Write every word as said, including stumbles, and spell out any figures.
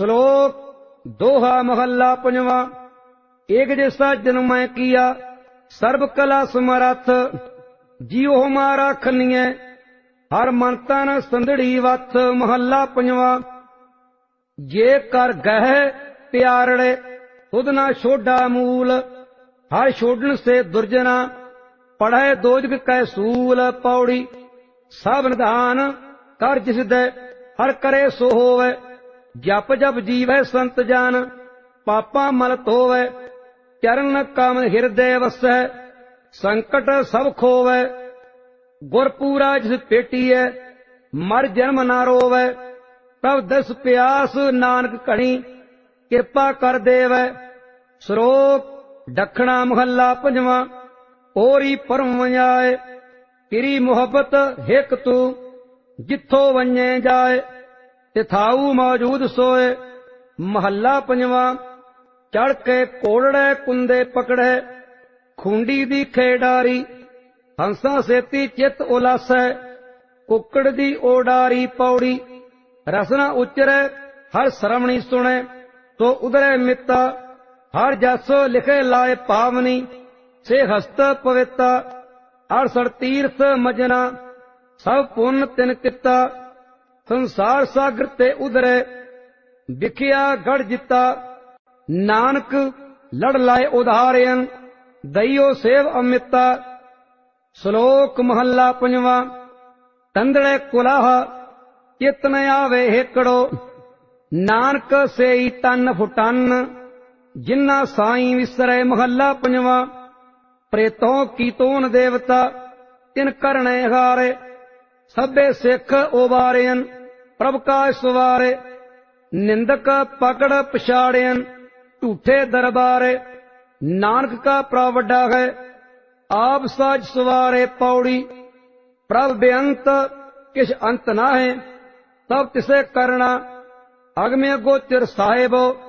श्लोक दोहा महला पंजवा। एक जैसा जन्म मैं किया सर्व कला समरथ, जियो हमारा खनिए हर मन तन संदड़ी वथ। महला पंजवा। जे कर गह प्यारड़े खुद ना छोड़ा मूल, हर छोड़न से दुर्जना पढ़े दोजग कै सूल। पौड़ी सब निधान कर जिस दे हर करे सो होवे, जप जप जीवै संत जान पापा मल धोवै। चरण कम हृदय वसै संकट सब खोवै, गुरपूरा जिस पेटीए मर जन्म ना रोवै। तब दस प्यास नानक घणी कृपा कर देवै। श्लोक दखना महला पंजवा। ओरी परम आए तेरी मोहब्बत हिक तू, जिथो वन्ये जाए तिथाऊ मौजूद सोए। महला पंजवा। चढ़ के कोड़े कुंदे पकड़े खूंडी दी खेडारी, हंसा सेती चित उलासै कुकड़ दी ओडारी। पौड़ी रसना उचरे हर श्रवणी सुने, तो उदरे मिता हर जस लिखे लाए पावनी। से हस्त पविता अड़सठ तीर्थ मजना, सब पुन तिन किता। संसार सागर ते उदरे विखिया गढ़ जिता। नानक लड़ लाए उधारियन दइयो सेव अमिता। श्लोक महला पंजवा। तंदड़े कुलाह चितन आवे हेकड़ो, नानक सेई तन फुटन जिन्ना साई विसरे। महला पंजवा। प्रेतों की तोन देवता तिन करने हारे, सबे सिख उबारेन प्रभ का सवारे। निंदक पकड़ पछाड़ेन झूठे दरबारे, नानक का प्रवड्डा है आप साज सवारे। पौड़ी प्रभ बेअंत किस अंत ना है, तब तिसे करना अगम्य गोचर साहेबो।